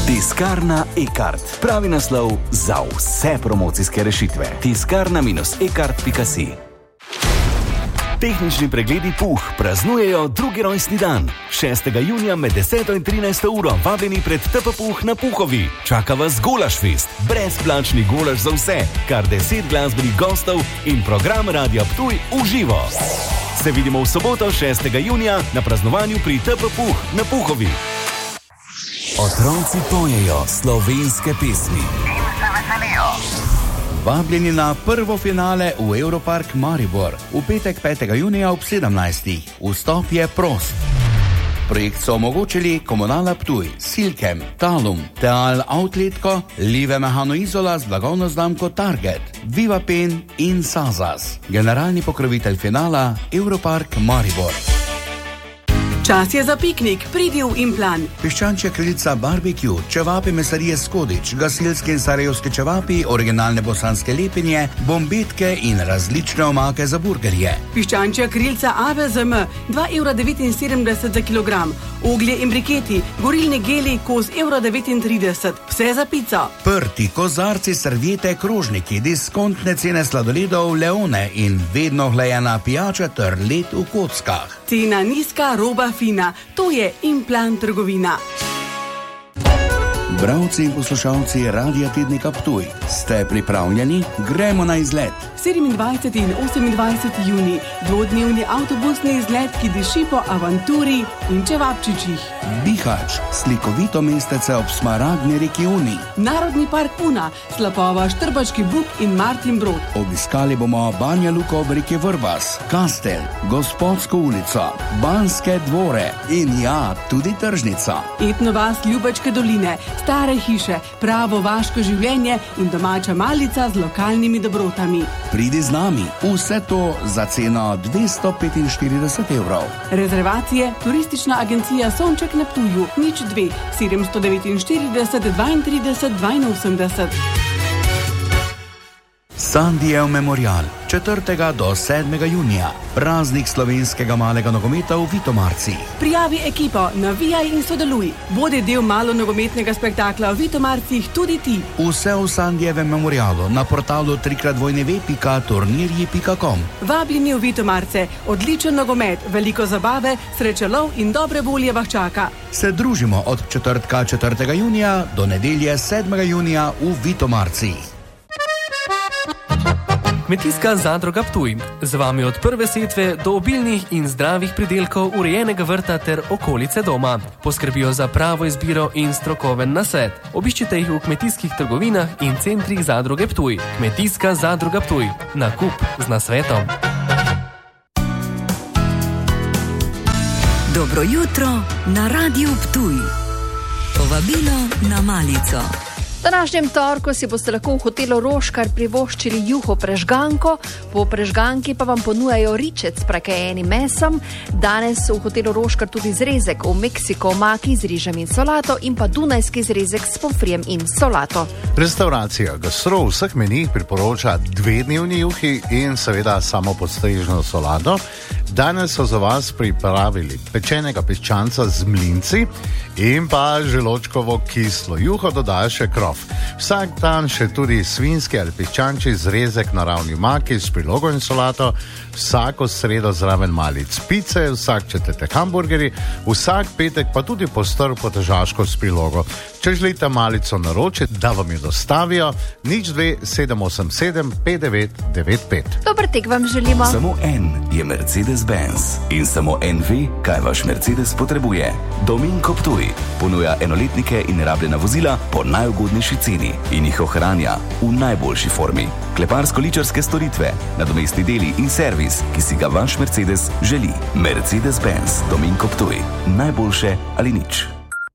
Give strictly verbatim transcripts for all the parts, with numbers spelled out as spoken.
Tiskarna e-kart. Pravi naslov za vse promocijske rešitve. tiskarna e kart pika si. Tehnični pregledi Puh praznujejo drugi rojstni dan. šestega junija med deseto in trinajsto uro vabljeni pred T P Puh na Puhovi. Čaka vas Golašfest, brezplačni golaš za vse, kar deset glasbenih gostov in program Radia Ptuj v živo. Se vidimo v soboto šestega junija na praznovanju pri T P Puh na Puhovi. Otroci pojejo slovenske pesmi in se veselijo. Vabljeni na prvo finale v Europark Maribor v petek petega junija ob sedemnajstih. Vstop je prost. Projekt so omogočili Komunala Ptuj, Silkem, Talum, Teal Outletko, Live Mehano Izola z blagovno znamko Target, Viva Pen in Sazas. Generalni pokrovitelj finala Europark Maribor. Čas je za piknik, pridi v Implan. Piščančja kraljica barbecue, čevapi mesarije Skodič, gasilske in sarajevske čevapi, originalne bosanske lepinje, bombetke in različne omake za burgerje. Piščančja kraljica A V Z M, dva evra devetinsedemdeset za kilogram. Oglje in briketi, gorilni geli, kos evra devetintrideset, vse za pico. Prti, kozarci, serviete, krožniki, diskontne cene sladoledov, leone in vedno hlajena pijača ter led v kockah. Cena nizka, roba fina, to je Implan trgovina. Bralci in poslušalci Radia Tednika Ptuj, ste pripravljeni? Gremo na izlet. sedemindvajseti in osemindvajseti junij, dvodnevni avtobusni izlet, ki diši po avanturi in čevapčičih. Bihač, slikovito mestece ob smaragdni reki Uni. Narodni park Una, Slapova, Štrbački Buk in Martin Brod. Obiskali bomo Banja Luko ob reki Vrbas, Kastel, Gospodsko ulico, Banske dvore in ja, tudi tržnica. Etno vas Ljubačke doline, stare hiše, pravo vaško življenje in domača malica z lokalnimi dobrotami. Pridi z nami, vse to za ceno dvesto petinštirideset evrov. Rezervacije, turistična agencija Sonček na Ptuju, nič dve, sedemsto devetinštirideset, dvaintrideset, dvainosemdeset. Sandijev memorial, četrtega do sedmega junija, praznik slovenskega malega nogometa v Vitomarcih. Prijavi ekipo, navijaj in sodeluj. Bodi del malo nogometnega spektakla v Vitomarcih tudi ti. Vse v Sandijevem memorialu na portalu trikrat dvojni ve pika turnirji pika com. Vabljeni v Vitomarce, odličen nogomet, veliko zabave, srečelov in dobre volje vas čaka. Se družimo od četrtka četrtega junija do nedelje sedmega junija v Vitomarcih. Kmetijska zadruga Ptuj. Z vami od prve setve do obilnih in zdravih pridelkov, urejenega vrta ter okolice doma. Poskrbijo za pravo izbiro in strokoven nasvet. Obiščite jih v kmetijskih trgovinah in centrih zadruge Ptuj. Kmetijska zadruga Ptuj. Nakup z nasvetom. Dobro jutro na Radiu Ptuj. Povabilo na malico. V današnjem torku si boste lahko v hotelu Roškar privoščili juho prežganko, po prežganki pa vam ponujajo ričec s prekajenim mesom. Danes v hotelu Roškar tudi zrezek v Meksiko, omaki z rižem in solato in pa dunajski zrezek s pomfrijem in solato. Restauracija Gastro v vseh menijih priporoča dvednevni juhi in seveda samo podstrežno solato. Danes so za vas pripravili pečenega piščanca z mlinci in pa želočkovo kislo juho, dodaja še krof. Vsak dan še tudi svinski ali piščančji zrezek na ravni maki s prilogo in solato, vsako sredo zraven malic pice, vsak četrtek hamburgeri, vsak petek pa tudi postr potežaško s prilogo. Če želite malico naročiti, da vam jo dostavijo, nič dve sedem osem sedem pet devet devet pet. Dober tek vam želimo. Samo en je Mercedes-Benz in samo en ve, kaj vaš Mercedes potrebuje. Dominko Ptuj ponuja enoletnike in rabljena vozila po najugodnejši ceni in jih ohranja v najboljši formi. Kleparsko-ličarske storitve, nadomestni deli in servis, ki si ga vaš Mercedes želi. Mercedes-Benz Dominko Ptuj. Najboljše ali nič.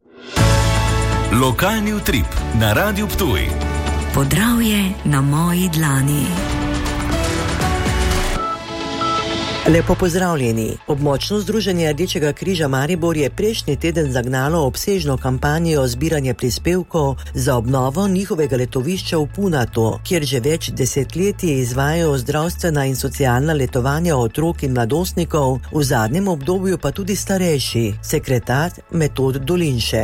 Lokalni utrip na Radiu Ptuj. Podravje na moji dlani. Lepo pozdravljeni. Območno združenje Rdečega križa Maribor je prejšnji teden zagnalo obsežno kampanjo zbiranja prispevkov za obnovo njihovega letovišča v Punatu, kjer že več desetletij izvajajo zdravstvena in socialna letovanja otrok in mladostnikov, v zadnjem obdobju pa tudi starejši. Sekretar Metod Dolinšek.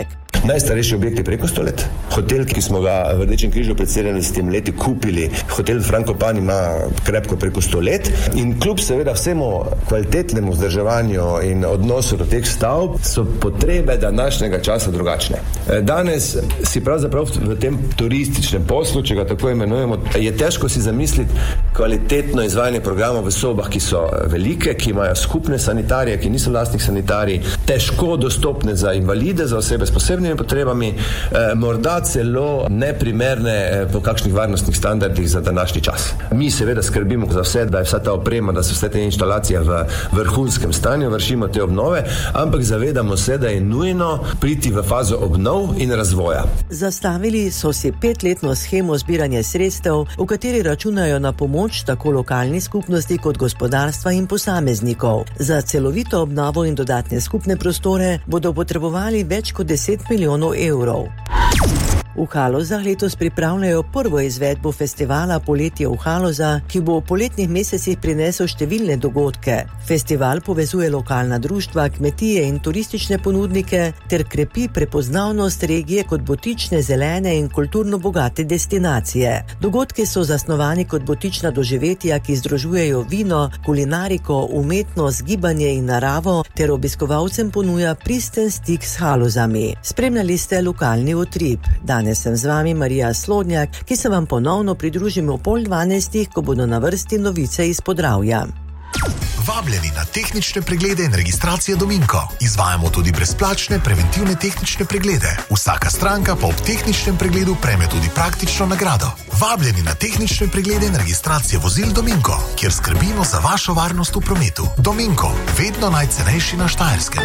najstarejši objekt je preko sto let. Hotel, ki smo ga v Rdečem križu pred sedemdesetimi leti kupili, hotel Frankopan ima krepko preko sto let in kljub seveda vsemu kvalitetnemu vzdrževanju in odnosu do teh stavb so potrebe današnjega časa drugačne. Danes si pravzaprav v tem turističnem poslu, če ga tako imenujemo, je težko si zamisliti kvalitetno izvajanje programov v sobah, ki so velike, ki imajo skupne sanitarije, ki niso lastnih sanitarij, težko dostopne za invalide, za osebe s posebnimi potrebami, eh, morda celo neprimerne eh, po kakšnih varnostnih standardih za današnji čas. Mi seveda skrbimo za vse, da je vsa ta oprema, da so vse te instalacije v vrhunskem stanju, vršimo te obnove, ampak zavedamo se, da je nujno priti v fazo obnov in razvoja. Zastavili so si petletno shemo zbiranja sredstev, v kateri računajo na pomoč tako lokalni skupnosti kot gospodarstva in posameznikov. Za celovito obnovo in dodatne skupne prostore bodo potrebovali več kot deset milijonov evrov. V Halozah letos pripravljajo prvo izvedbo festivala Poletje v Haloza, ki bo v poletnih mesecih prinesel številne dogodke. Festival povezuje lokalna društva, kmetije in turistične ponudnike ter krepi prepoznavnost regije kot botične, zelene in kulturno bogate destinacije. Dogodki so zasnovani kot botična doživetja, ki združujejo vino, kulinariko, umetnost, gibanje in naravo ter obiskovalcem ponuja pristen stik s Halozami. Spremljali ste lokalni utrip. Danes sem z vami Marija Slodnjak, ki se vam ponovno pridružim o pol dvanajstih, ko bodo na vrsti novice iz Podravja. Vabljeni na tehnične preglede in registracije Dominko. Izvajamo tudi brezplačne preventivne tehnične preglede. Vsaka stranka pa ob tehničnem pregledu prejme tudi praktično nagrado. Vabljeni na tehnične preglede in registracije vozil Dominko, kjer skrbimo za vašo varnost v prometu. Dominko, vedno najcenejši na Štajerskem.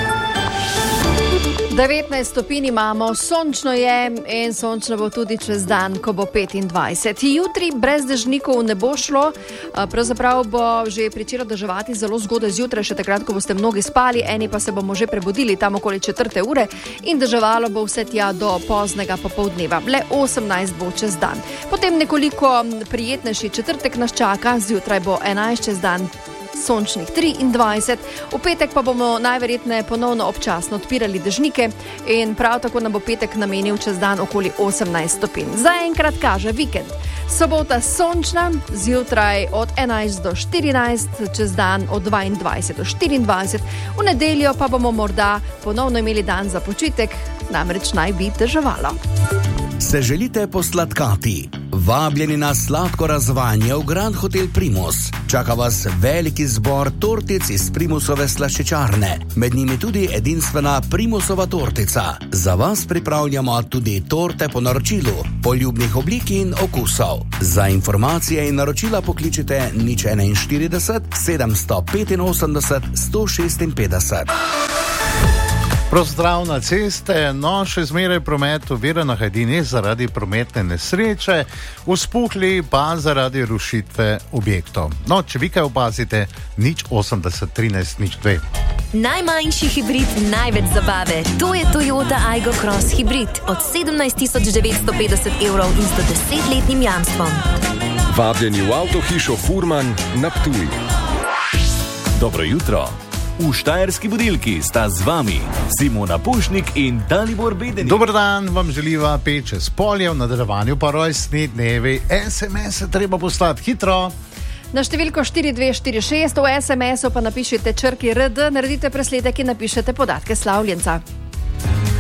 devetnajst stopinj imamo, sončno je in sončno bo tudi čez dan, ko bo petindvajset. Jutri brez dežnikov ne bo šlo, pravzaprav bo že pričelo deževati zelo zgodaj zjutraj, še takrat, ko boste mnogi spali, eni pa se bomo že prebudili tam okoli četrte ure in deževalo bo vse tja do poznega popoldneva. Le osemnajst bo čez dan. Potem nekoliko prijetnejši četrtek nas čaka, zjutraj bo enajst čez dan, sončnih triindvajset, v petek pa bomo najverjetneje ponovno občasno odpirali dežnike in prav tako nam bo petek namenil čez dan okoli osemnajst stopinj. Zaenkrat kaže vikend. Sobota sončna, zjutraj od enajst do štirinajst, čez dan od dvaindvajset do štiriindvajset, v nedeljo pa bomo morda ponovno imeli dan za počitek, namreč naj bi deževalo. Se želite posladkati? Vabljeni na sladko razvajanje v Grand Hotel Primus. Čaka vas veliki zbor tortic iz Primusove slaščičarne. Med njimi tudi edinstvena Primusova tortica. Za vas pripravljamo tudi torte po naročilu, poljubnih oblik in okusov. Za informacije in naročila pokličite nič enainštirideset sedemsto petinosemdeset sto šestinpetdeset. Pozdrav na ceste, no še zmeraj promet ovira na Hajdini zaradi prometne nesreče, uspuhli pa zaradi rušitve objektov. No, če vi kaj opazite, nič osemdeset trinajst nič dve. Najmanjši hibrid, največ zabave. To je Toyota Aygo Cross Hybrid od sedemnajst tisoč devetsto petdeset evrov in sto desetletnim jamstvom. Vabljeni v avtohišo Furman na Ptuj. Dobro jutro. V Štajerski budilki sta z vami Simona Pušnik in Dalibor Bedenik. Dober dan, vam želiva Peče z polje, v nadaljevanju pa rojstni dnevi. es em es treba poslati hitro. Na številko štiri dve štiri šest, v es em esu pa napišite črki R D, naredite presledek in napišete podatke slavljenca.